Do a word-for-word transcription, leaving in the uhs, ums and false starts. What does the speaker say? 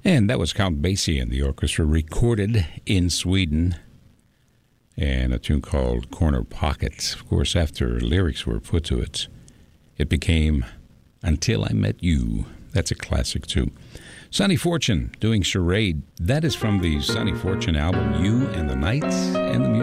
And that was Count Basie and the orchestra, recorded in Sweden, and a tune called Corner Pocket. Of course, after lyrics were put to it, it became Until I Met You. That's a classic, too. Sonny Fortune doing Charade. That is from the Sonny Fortune album, You and the Night and the Music.